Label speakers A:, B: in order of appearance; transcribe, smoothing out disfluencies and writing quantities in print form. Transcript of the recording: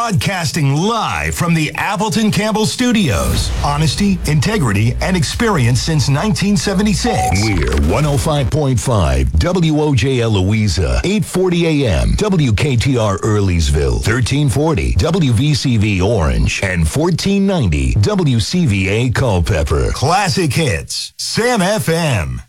A: Broadcasting live from the Appleton Campbell Studios. Honesty, integrity, and experience since 1976.
B: We're 105.5 WOJL Louisa, 840 AM, WKTR Earleysville, 1340 WVCV Orange, and 1490 WCVA Culpeper.
A: Classic hits. Sam FM.